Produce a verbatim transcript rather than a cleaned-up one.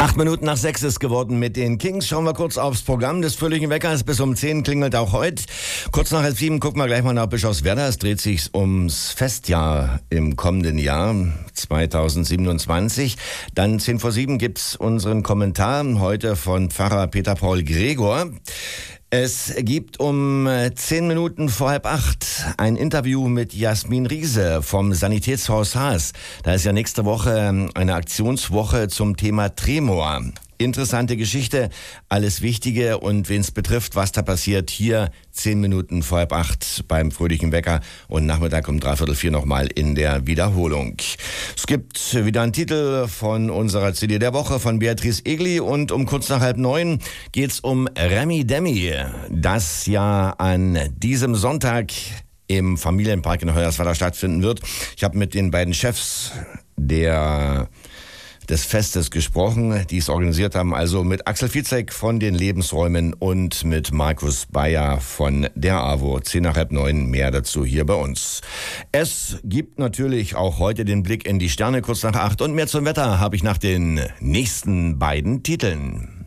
Acht Minuten nach sechs ist geworden mit den Kings. Schauen wir kurz aufs Programm des fröhlichen Weckers. Bis um zehn klingelt auch heute. Kurz nach halb sieben gucken wir gleich mal nach Bischofswerda. Es dreht sich ums Festjahr im kommenden Jahr zweitausendsiebenundzwanzig. Dann zehn vor sieben gibt's unseren Kommentar heute von Pfarrer Peter Paul Gregor. Es gibt um zehn Minuten vor halb acht ein Interview mit Jasmin Riese vom Sanitätshaus Haas. Da ist ja nächste Woche eine Aktionswoche zum Thema Tremor. Interessante Geschichte, alles Wichtige und wen es betrifft, was da passiert, hier zehn Minuten vor halb acht beim fröhlichen Wecker und Nachmittag um dreiviertel vier nochmal in der Wiederholung. Es gibt wieder einen Titel von unserer C D der Woche von Beatrice Egli und um kurz nach halb neun geht's um Remi Demi, das ja an diesem Sonntag im Familienpark in Hoyerswerda stattfinden wird. Ich habe mit den beiden Chefs der des Festes gesprochen, die es organisiert haben, also mit Axel Vizek von den Lebensräumen und mit Markus Bayer von der AWO. Zehn nach halb neun, mehr dazu hier bei uns. Es gibt natürlich auch heute den Blick in die Sterne kurz nach acht und mehr zum Wetter habe ich nach den nächsten beiden Titeln.